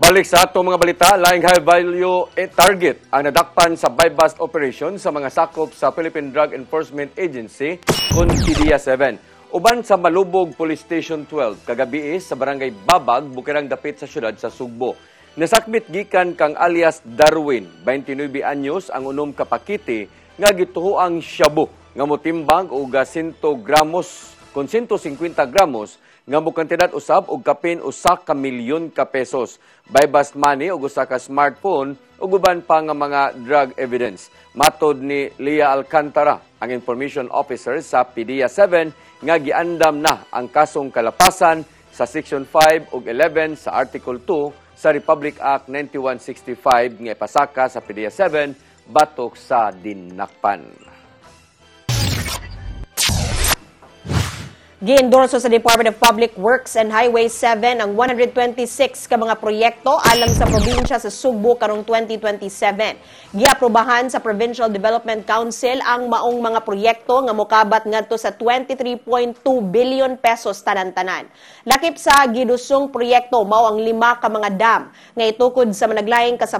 Balik sa atong mga balita, laing high value target ang nadakpan sa buy-bust operation sa mga sakop sa Philippine Drug Enforcement Agency kung PDEA-7. Uban sa Malubog Police Station 12 kagabi sa barangay Babag, Bukirang Dapit sa syudad sa Sugbo. Nasakmit gikan kang alias Darwin, 29 anyos, ang unom kapakiti nga gituhuang shabu nga motimbang og 100 gramos kon 150 gramos nga mukantidad usab og kapin usa ka milyon ka pesos. Buy-bust money og usa ka smartphone ug uban pa nga mga drug evidence. Matod ni Leah Alcantara, ang information officer sa PDEA-7, nga giandam na ang kasong kalapasan sa Section 5 ug 11 sa Article 2 sa Republic Act 9165 nga ipasaka sa PDEA-7 batok sa dinakpan. Gi-endorso sa Department of Public Works and Highway 7 ang 126 ka mga proyekto alang sa probinsya sa Sugbo karong 2027. Giaprobahan sa Provincial Development Council ang maong mga proyekto nga mokabat ngadto sa 23.2 billion pesos tanan-tanan. Lakip sa gidusong proyekto mao ang 5 ka mga dam nga itukod sa managlaing